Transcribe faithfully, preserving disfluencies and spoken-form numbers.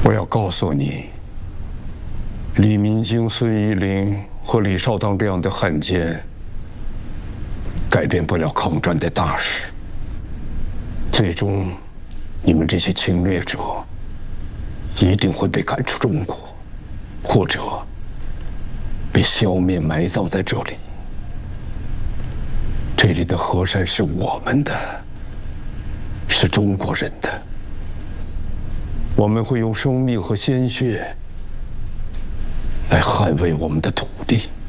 我要告诉你，李明京、孙一林和李少当这样的汉奸，改变不了抗战的大势。最终，你们这些侵略者一定会被赶出中国，或者被消灭、埋葬在这里。这里的河山是我们的，是中国人的。我们会用生命和鲜血来捍卫我们的土地。